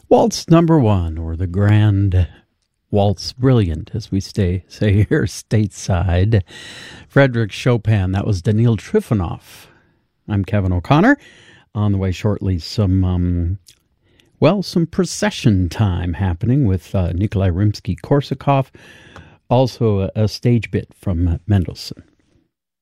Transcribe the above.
Waltz number one, or the Grand Waltz Brilliant, as we say here stateside. Frederick Chopin, that was Daniil Trifonov. I'm Kevin O'Connor. On the way shortly, some procession time happening with Nikolai Rimsky-Korsakov. Also a stage bit from Mendelssohn.